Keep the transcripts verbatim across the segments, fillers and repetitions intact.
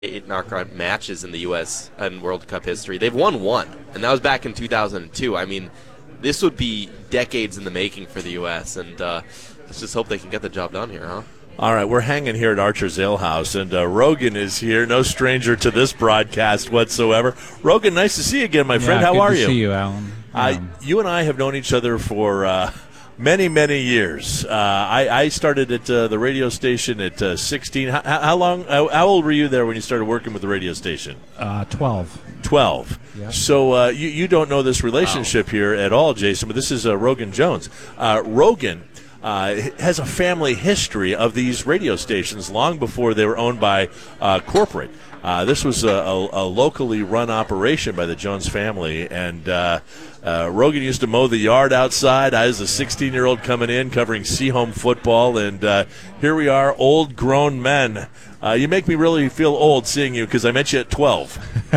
eight knockout matches in the U S and World Cup history. They've won one, and that was back in two thousand two. I mean, this would be decades in the making for the U S, and uh, let's just hope they can get the job done here, huh? All right, we're hanging here at Archer's Ale House, and uh, Rogan is here, no stranger to this broadcast whatsoever. Rogan, nice to see you again, my friend. Yeah, How good are to you? see you, Alan. Uh, Um, you and I have known each other for uh, many, many years. Uh, I, I started at uh, the radio station at uh, sixteen. How, how long? How, how old were you there when you started working with the radio station? uh, twelve. twelve. Yep. So uh, you, you don't know this relationship here at all, Jason, but this is uh, Rogan Jones. Uh, Rogan uh, has a family history of these radio stations long before they were owned by uh, corporate. Uh, this was a, a, a locally run operation by the Jones family, and uh, uh, Rogan used to mow the yard outside. I was a sixteen-year-old coming in, covering Seahome football, and uh, here we are, old, grown men. Uh, you make me really feel old seeing you because I met you at twelve.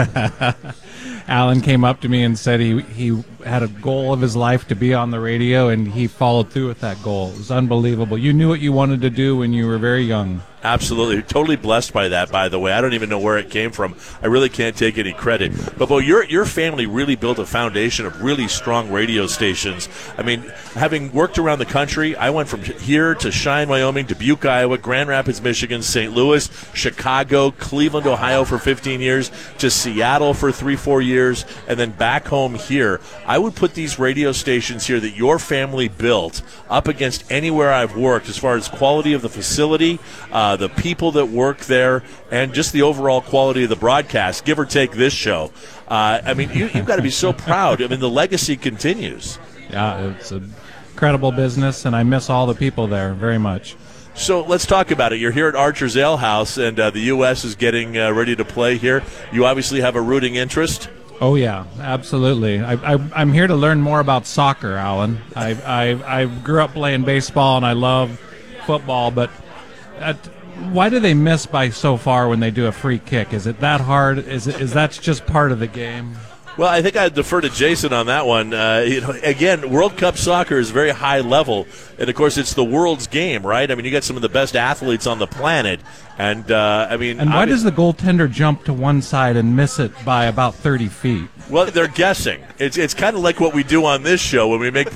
Alan came up to me and said he he had a goal of his life to be on the radio, and he followed through with that goal. It was unbelievable. You knew what you wanted to do when you were very young. Absolutely. Totally blessed by that, by the way. I don't even know where it came from. I really can't take any credit. But, Bo, your, your family really built a foundation of really strong radio stations. I mean, having worked around the country, I went from here to Cheyenne, Wyoming, Dubuque, Iowa, Grand Rapids, Michigan, Saint Louis, Chicago, Cleveland, Ohio for fifteen years, to Seattle for three, four years, and then back home here. I would put these radio stations here that your family built up against anywhere I've worked as far as quality of the facility, uh, the people that work there, and just the overall quality of the broadcast, give or take this show. Uh, I mean, you, you've got to be so proud. I mean, the legacy continues. Yeah, it's an incredible business, and I miss all the people there very much. So let's talk about it. You're here at Archer's Ale House, and uh, the U S is getting uh, ready to play here. You obviously have a rooting interest. Oh, yeah, absolutely. I, I, I'm here to learn more about soccer, Alan. I, I, I grew up playing baseball, and I love football, but at, why do they miss by so far when they do a free kick? Is it that hard? Is it, is that just part of the game? Well, I think I'd defer to Jason on that one. Uh, you know, again, World Cup soccer is very high level, and of course, it's the world's game, right? I mean, you got some of the best athletes on the planet, and uh, I mean, And why I does the goaltender jump to one side and miss it by about thirty feet? Well, they're guessing. It's it's kind of like what we do on this show when we make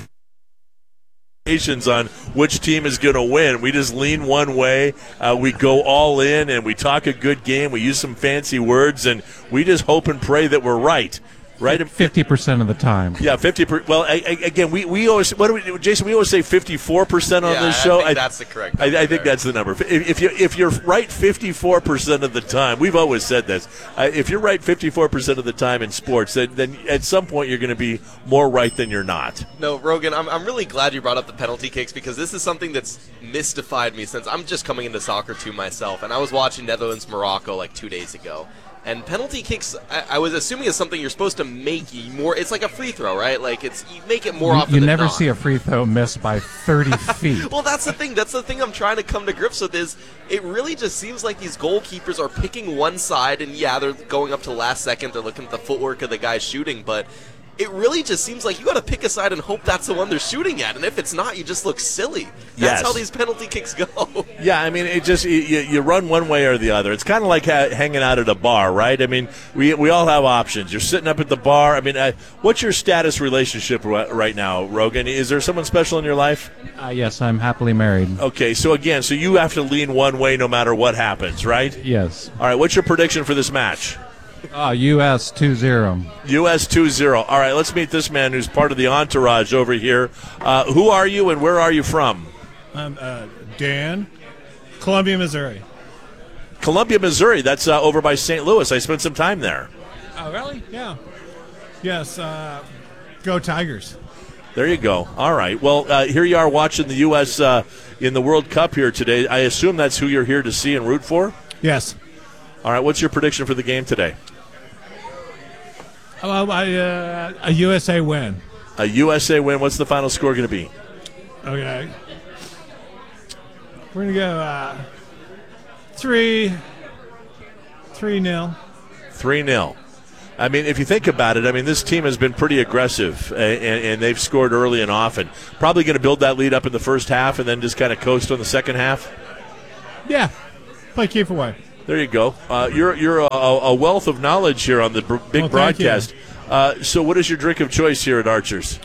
on which team is going to win. We just lean one way, uh, we go all in, and we talk a good game. We use some fancy words, and we just hope and pray that we're right. Right, fifty percent of the time. Yeah, fifty. Per, well, I, I, again, we, we always what do we do, Jason? We always say fifty-four percent on yeah, this show. I think I, that's the correct. I, I think there. that's the number. If, if you if you're right fifty-four percent of the time, we've always said this. Uh, if you're right fifty-four percent of the time in sports, then, then at some point you're going to be more right than you're not. No, Rogan, I'm I'm really glad you brought up the penalty kicks because this is something that's mystified me since I'm just coming into soccer too myself, and I was watching Netherlands Morocco like two days ago. And penalty kicks, I, I was assuming is something you're supposed to make more. It's like a free throw, right? Like it's you make it more You, often. you than never not. see a free throw missed by thirty feet. Well, that's the thing. That's the thing I'm trying to come to grips with is it really just seems like these goalkeepers are picking one side, and yeah, they're going up to last second. They're looking at the footwork of the guy shooting, but it really just seems like you got to pick a side and hope that's the one they're shooting at. And if it's not, you just look silly. That's Yes. how these penalty kicks go. Yeah, I mean, it just you, you run one way or the other. It's kind of like ha- hanging out at a bar, right? I mean, we we all have options. You're sitting up at the bar. I mean, uh, what's your status relationship r- right now, Rogan? Is there someone special in your life? Uh, yes, I'm happily married. Okay, so again, so you have to lean one way no matter what happens, right? Yes. All right, what's your prediction for this match? Uh, U S two zero. U S two zero. All right, let's meet this man who's part of the entourage over here. Uh, who are you and where are you from? I'm uh, Dan, Columbia, Missouri. Columbia, Missouri. That's uh, over by Saint Louis. I spent some time there. Oh, really? Yeah. Yes. Uh, go Tigers. There you go. All right. Well, uh, here you are watching the U S uh, in the World Cup here today. I assume that's who you're here to see and root for? Yes. All right. What's your prediction for the game today? Well, I, uh, a U S A win. A U S A win. What's the final score going to be? Okay. We're going to go uh, three, three nil. three nil. I mean, if you think about it, I mean, this team has been pretty aggressive, uh, and, and they've scored early and often. Probably going to build that lead up in the first half and then just kind of coast on the second half. Yeah. Play keep away. There you go. Uh, you're you're a, a wealth of knowledge here on the br- big Well, thank broadcast. Uh, so what is your drink of choice here at Archer's?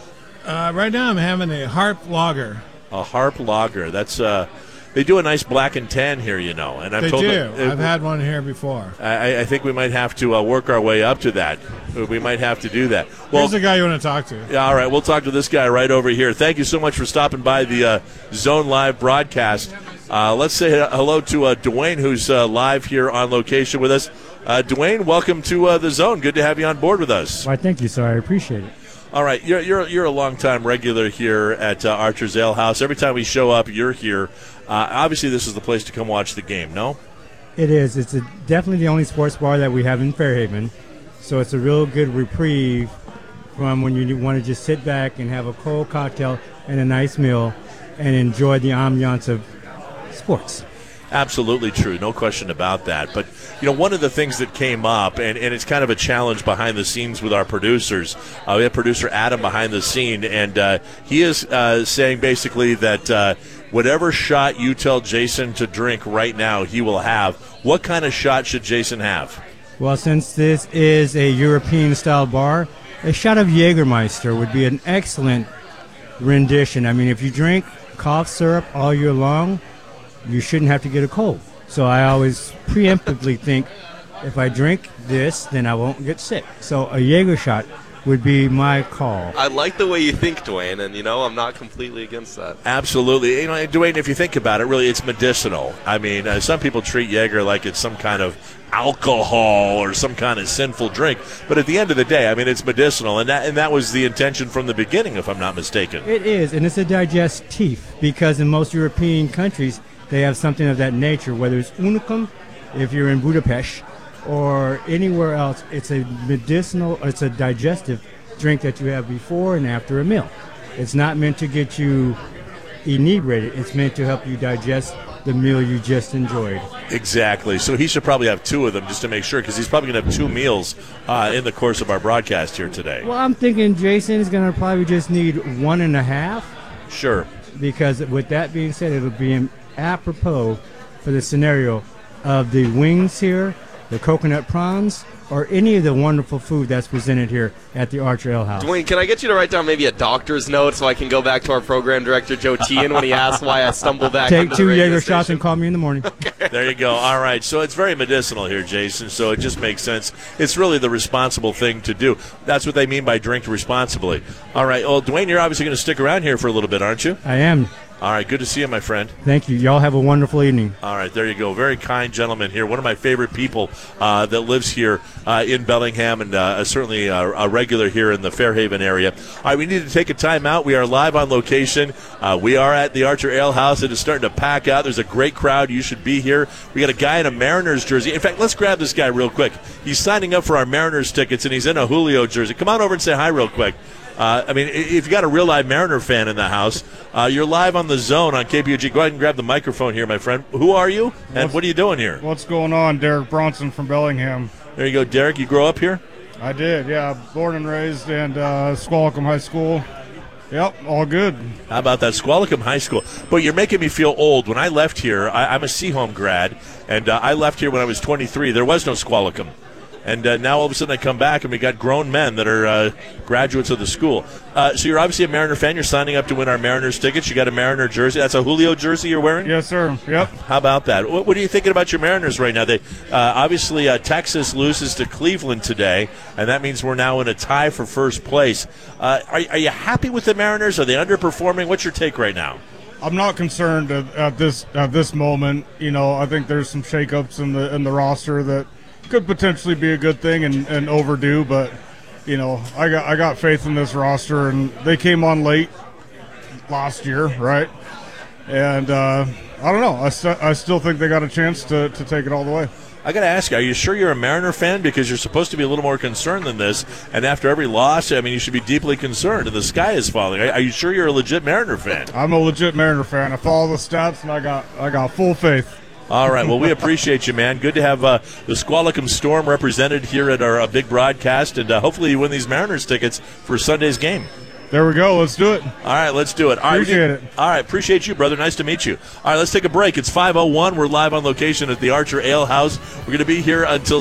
Uh, right now I'm having a Harp Lager. A Harp Lager. That's uh, they do a nice black and tan here, you know. And I'm They told do. that it- I've had one here before. I, I think we might have to uh, work our way up to that. We might have to do that. Well, Here's the guy you want to talk to. yeah, all right, we'll talk to this guy right over here. Thank you so much for stopping by the uh, Zone Live broadcast. Uh, let's say hello to uh, Dwayne, who's uh, live here on location with us. Uh, Dwayne, welcome to uh, the Zone. Good to have you on board with us. Why, thank you, sir. I appreciate it. All right, you're you're you're a longtime regular here at uh, Archer's Ale House. Every time we show up, you're here. Uh, obviously, this is the place to come watch the game. No? It is. It's a, definitely the only sports bar that we have in Fairhaven. So it's a real good reprieve from when you want to just sit back and have a cold cocktail and a nice meal and enjoy the ambiance of sports. Absolutely true. No question about that. But, you know, one of the things that came up, and, and it's kind of a challenge behind the scenes with our producers, uh, we have producer Adam behind the scene, and uh, he is uh, saying basically that uh, whatever shot you tell Jason to drink right now, he will have. What kind of shot should Jason have? Well, since this is a European-style bar, a shot of Jägermeister would be an excellent rendition. I mean, if you drink cough syrup all year long, you shouldn't have to get a cold. So I always preemptively think, if I drink this, then I won't get sick. So a Jaeger shot would be my call. I like the way you think, Dwayne, and, you know, I'm not completely against that. Absolutely. You know, Dwayne, if you think about it, really, it's medicinal. I mean, uh, some people treat Jaeger like it's some kind of alcohol or some kind of sinful drink. But at the end of the day, I mean, it's medicinal, and that and that was the intention from the beginning, if I'm not mistaken. It is, and it's a digestif, because in most European countries, they have something of that nature, whether it's Unicum, if you're in Budapest, or anywhere else. It's a medicinal, it's a digestive drink that you have before and after a meal. It's not meant to get you inebriated. It's meant to help you digest the meal you just enjoyed. Exactly. So he should probably have two of them just to make sure, because he's probably going to have two meals uh, in the course of our broadcast here today. Well, I'm thinking Jason is going to probably just need one and a half, Sure. because with that being said, it'll be in apropos for the scenario of the wings here, the coconut prawns, or any of the wonderful food that's presented here at the Archer Ale House. Dwayne, can I get you to write down maybe a doctor's note so I can go back to our program director, Joe Tian, when he asks why I stumbled back Take onto two the radio Jaeger station? shots and call me in the morning. There you go. All right. So it's very medicinal here, Jason. So it just makes sense. It's really the responsible thing to do. That's what they mean by drink responsibly. All right. Well, Dwayne, you're obviously going to stick around here for a little bit, aren't you? I am. All right. Good to see you, my friend. Thank you. Y'all have a wonderful evening. All right, there you go. Very kind gentleman here. One of my favorite people uh, that lives here uh, in Bellingham, and uh, certainly a, a regular here in the Fairhaven area. All right, we need to take a time out. We are live on location. Uh, we are at the Archer Ale House. It is starting to pack out. There's a great crowd. You should be here. We got a guy in a Mariners jersey. In fact, let's grab this guy real quick. He's signing up for our Mariners tickets, and he's in a Julio jersey. Come on over and say hi real quick. Uh, I mean, if you got a real live Mariner fan in the house, uh, you're live on the Zone on K P O G. Go ahead and grab the microphone here, my friend. Who are you, and What's, what are you doing here? What's going on? Derek Bronson from Bellingham. There you go, Derek. You grow up here? I did, yeah. Born and raised in uh, Squalicum High School. Yep, all good. How about that? Squalicum High School. But you're making me feel old. When I left here, I, I'm a Seaholm grad, and uh, I left here when I was twenty-three. There was no Squalicum. And uh, now all of a sudden I come back and we got grown men that are uh, graduates of the school. Uh, so you're obviously a Mariner fan. You're signing up to win our Mariners tickets. You got a Mariner jersey. That's a Julio jersey you're wearing? Yes, sir. Yep. How about that? What, what are you thinking about your Mariners right now? They uh, obviously uh, Texas loses to Cleveland today, and that means we're now in a tie for first place. Uh, are, are you happy with the Mariners? Are they underperforming? What's your take right now? I'm not concerned at, at this at this moment. You know, I think there's some shakeups in the in the roster that could potentially be a good thing and, and overdue, but you know, I got I got faith in this roster, and they came on late last year, right? And uh, I don't know. I, st- I still think they got a chance to, to take it all the way. I got to ask you, are you sure you're a Mariner fan? Because you're supposed to be a little more concerned than this. And after every loss, I mean, you should be deeply concerned. And the sky is falling. Are you sure you're a legit Mariner fan? I'm a legit Mariner fan. I follow the stats, and I got I got full faith. All right. Well, we appreciate you, man. Good to have uh, the Squalicum Storm represented here at our uh, big broadcast. And uh, hopefully you win these Mariners tickets for Sunday's game. There we go. Let's do it. All right, let's do it. All right, Appreciate we- it. All right, appreciate you, brother. Nice to meet you. All right, let's take a break. It's five oh one. We're live on location at the Archer Ale House. We're going to be here until